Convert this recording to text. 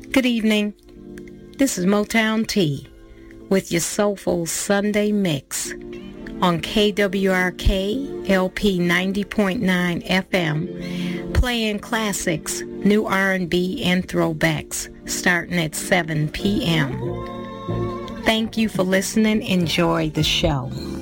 Good evening. This is Motown Tea with your soulful Sunday mix on KWRK LP 90.9 FM, playing classics, new R&B, and throwbacks starting at 7 p.m. Thank you for listening. Enjoy the show.